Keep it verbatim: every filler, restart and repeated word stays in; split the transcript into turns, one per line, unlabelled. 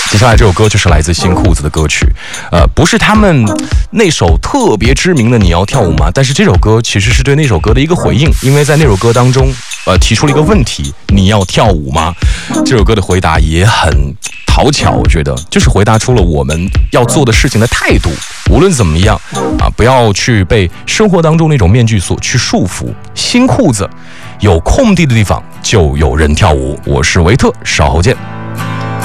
接下来这首歌就是来自新裤子的歌曲，呃，不是他们那首特别知名的你要跳舞吗？但是这首歌其实是对那首歌的一个回应，因为在那首歌当中，呃，提出了一个问题：你要跳舞吗？这首歌的回答也很讨巧，我觉得就是回答出了我们要做的事情的态度。无论怎么样啊，不要去被生活当中那种面具所去束缚。新裤子，有空地的地方就有人跳舞。我是维特，稍后见。